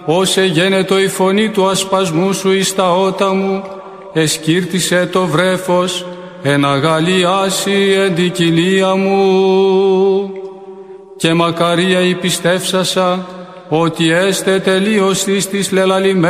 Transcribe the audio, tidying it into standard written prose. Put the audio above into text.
όσε γένετο η φωνή του ασπασμού σου εις τα ότα μου, εσκύρτησε το βρέφος, εναγαλιάσει εν την κοιλία μου. Και μακαρία η πιστεύσασα, ότι έστε τελείως της λελαλημένης